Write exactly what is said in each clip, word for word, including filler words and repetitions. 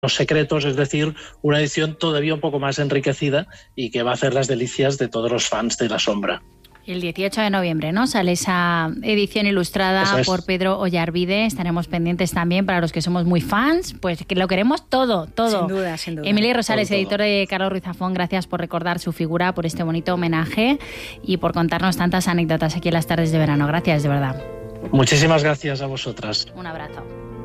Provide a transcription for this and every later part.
Los secretos, es decir, una edición todavía un poco más enriquecida y que va a hacer las delicias de todos los fans de La Sombra. El dieciocho de noviembre, ¿no? Sale esa edición ilustrada es. por Pedro Ollarvide. Estaremos pendientes también para los que somos muy fans, pues que lo queremos todo, todo. Sin duda, sin duda. Emily Rosales, todo, editor todo. de Carlos Ruiz Zafón, gracias por recordar su figura, por este bonito homenaje y por contarnos tantas anécdotas aquí en las tardes de verano. Gracias, de verdad. Muchísimas gracias a vosotras. Un abrazo.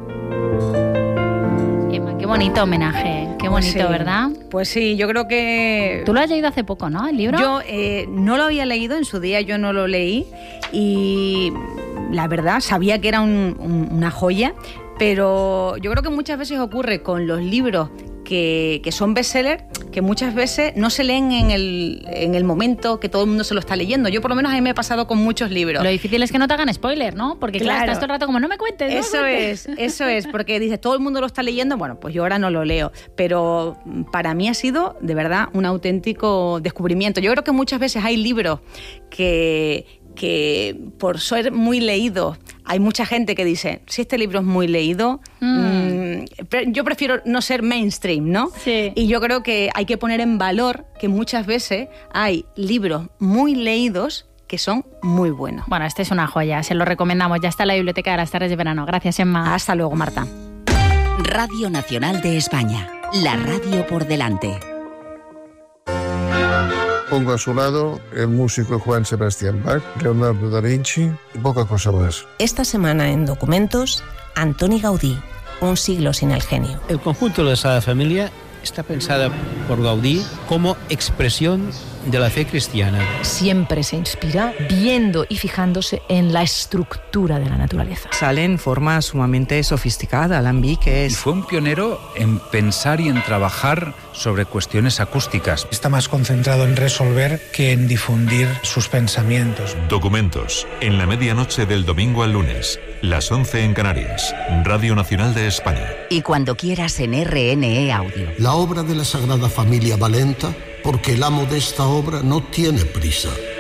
Emma, qué bonito homenaje, qué bonito, pues sí, ¿verdad? Pues sí, yo creo que... Tú lo has leído hace poco, ¿no? ¿El libro? Yo eh, no lo había leído, en su día yo no lo leí y la verdad sabía que era un, un, una joya, pero yo creo que muchas veces ocurre con los libros que, que son bestsellers, que muchas veces no se leen en el, en el momento que todo el mundo se lo está leyendo. Yo por lo menos a mí me ha pasado con muchos libros. Lo difícil es que no te hagan spoiler, ¿no? Porque claro, claro estás todo el rato como no me cuentes. No eso me cuentes. es, eso es, porque dices, todo el mundo lo está leyendo, bueno, pues yo ahora no lo leo. Pero para mí ha sido, de verdad, un auténtico descubrimiento. Yo creo que muchas veces hay libros que... que por ser muy leídos, hay mucha gente que dice, si este libro es muy leído, mm. Mmm, yo prefiero no ser mainstream, ¿no? Sí. Y yo creo que hay que poner en valor que muchas veces hay libros muy leídos que son muy buenos. Bueno, este es una joya, se lo recomendamos. Ya está en la Biblioteca de las Tardes de Verano. Gracias, Emma. Hasta luego, Marta. Radio Nacional de España, la radio por delante. Pongo a su lado el músico Juan Sebastián Bach, Leonardo da Vinci y poca cosa más. Esta semana en Documentos, Antoni Gaudí, un siglo sin el genio. El conjunto de la Sagrada Familia está pensada por Gaudí como expresión de la fe cristiana. Siempre se inspira viendo y fijándose en la estructura de la naturaleza. Sale en forma sumamente sofisticada, alambiques. Y fue un pionero en pensar y en trabajar sobre cuestiones acústicas. Está más concentrado en resolver que en difundir sus pensamientos. Documentos, en la medianoche del domingo al lunes, las once en Canarias, Radio Nacional de España. Y cuando quieras en R N E Audio. La obra de la Sagrada Familia va lenta porque el amo de esta obra no tiene prisa.